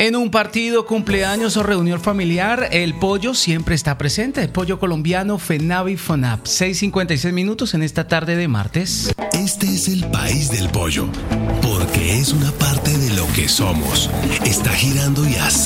En un partido, cumpleaños o reunión familiar, el pollo siempre está presente. El pollo colombiano FENAVI FONAP. 6:56 minutos en esta tarde de martes. Este es el país del pollo, porque es una parte de lo que somos. Está girando y